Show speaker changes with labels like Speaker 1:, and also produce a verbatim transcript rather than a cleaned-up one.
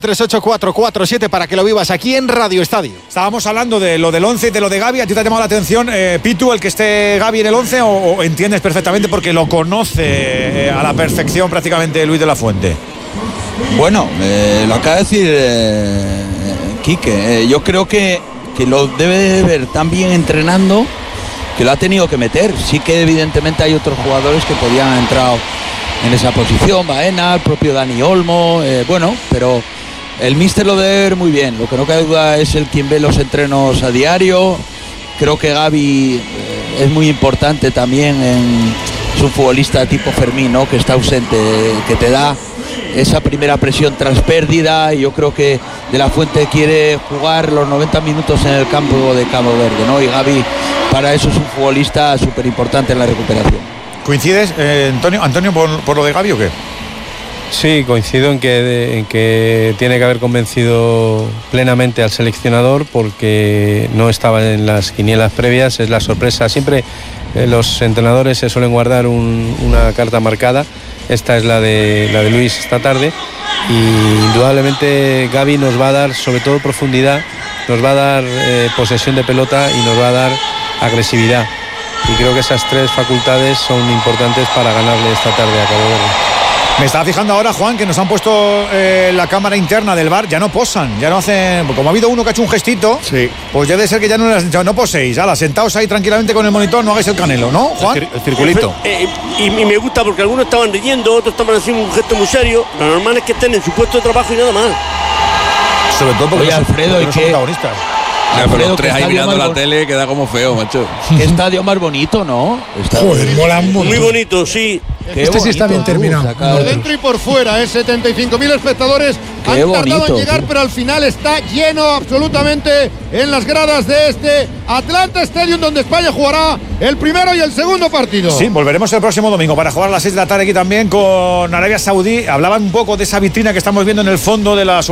Speaker 1: tres ocho cuatro cuatro siete para que lo vivas aquí en Radio Estadio.
Speaker 2: Estábamos hablando de lo del once y de lo de Gavi. ¿A ti te ha llamado la atención, eh, Pitu, el que esté Gavi en el once o, o entiendes perfectamente porque lo conoce eh, a la perfección prácticamente Luis de la Fuente?
Speaker 3: Bueno, eh, lo acaba de decir eh, Quique. Eh, yo creo que, que lo debe de ver tan bien entrenando que lo ha tenido que meter. Sí que evidentemente hay otros jugadores que podían haber entrado en esa posición, Baena, el propio Dani Olmo, eh, bueno, pero el míster lo debe ver muy bien. Lo que no cabe duda es el quien ve los entrenos a diario. Creo que Gavi eh, es muy importante también. En, es un futbolista tipo Fermín, ¿no? Que está ausente, que te da esa primera presión tras pérdida. Y yo creo que De la Fuente quiere jugar los noventa minutos en el campo de Cabo Verde, ¿no? Y Gavi para eso es un futbolista súper importante en la recuperación.
Speaker 2: ¿Coincides, eh, Antonio, Antonio por, por lo de Gavi o qué?
Speaker 4: Sí, coincido en que, en que tiene que haber convencido plenamente al seleccionador porque no estaba en las quinielas previas, es la sorpresa. Siempre eh, los entrenadores se suelen guardar un, una carta marcada, esta es la de, la de Luis esta tarde, y indudablemente Gavi nos va a dar sobre todo profundidad, nos va a dar eh, posesión de pelota y nos va a dar agresividad. Y creo que esas tres facultades son importantes para ganarle esta tarde a Cabo Verde.
Speaker 2: Me estaba fijando ahora, Juan, que nos han puesto eh, la cámara interna del bar, ya no posan, ya no hacen, como ha habido uno que ha hecho un gestito,
Speaker 5: sí.
Speaker 2: Pues ya debe ser que ya no, ya no poséis, ala, sentaos ahí tranquilamente con el monitor, no hagáis el canelo, ¿no, Juan?
Speaker 5: El, cir- el circulito.
Speaker 6: Eh, y, y me gusta porque algunos estaban riendo, otros estaban haciendo un gesto muy serio. Lo normal es que estén en su puesto de trabajo y nada más.
Speaker 2: Sobre todo porque
Speaker 3: Oye,
Speaker 2: no son,
Speaker 3: Alfredo,
Speaker 2: porque
Speaker 3: ¿y
Speaker 2: no son
Speaker 3: qué?
Speaker 2: protagonistas.
Speaker 3: Alfredo,
Speaker 7: pero los tres ahí mirando la
Speaker 3: bon-
Speaker 7: tele queda como feo, macho.
Speaker 3: Qué estadio más bonito, ¿no? Está
Speaker 8: Joder, mola mucho.
Speaker 6: Muy bonito, sí.
Speaker 3: Qué
Speaker 8: Este sí está bien
Speaker 3: bonito,
Speaker 8: terminado.
Speaker 3: tú, saca-
Speaker 9: Por dentro y por fuera, ¿eh? setenta y cinco mil espectadores
Speaker 3: Qué
Speaker 9: han tardado
Speaker 3: bonito,
Speaker 9: en llegar,
Speaker 3: tío.
Speaker 9: pero al final está lleno absolutamente en las gradas de este Atlanta Stadium, donde España jugará el primero y el segundo partido.
Speaker 2: Sí, volveremos el próximo domingo para jugar a las seis de la tarde aquí también con Arabia Saudí. Hablaban un poco de esa vitrina que estamos viendo en el fondo de la